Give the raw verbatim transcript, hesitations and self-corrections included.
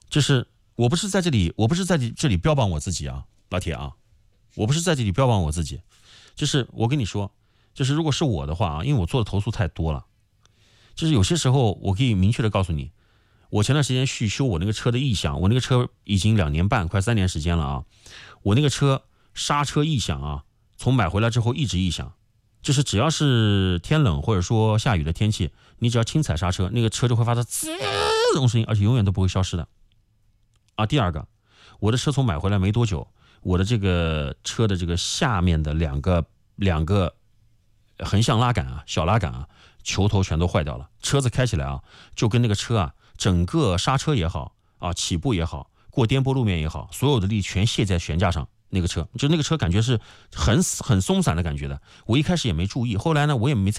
就是我不是在这里，我不是在这里标榜我自己啊，老铁啊，我不是在这里标榜我自己，就是我跟你说，就是如果是我的话啊，因为我做的投诉太多了，就是有些时候我可以明确的告诉你，我前段时间去修我那个车的异响，我那个车已经两年半快三年时间了啊，我那个车刹车异响啊，从买回来之后一直异响，就是只要是天冷或者说下雨的天气，你只要轻踩刹车，那个车就会发出滋这种声音，而且永远都不会消失的啊。第二个，我的车从买回来没多久，我的这个车的这个下面的两个两个横向拉杆啊，小拉杆啊，球头全都坏掉了，车子开起来啊，就跟那个车啊，整个刹车也好啊，起步也好，过颠簸路面也好，所有的力全卸在悬架上。那个车就那个车感觉是很很松散的感觉的，我一开始也没注意，后来呢我也没再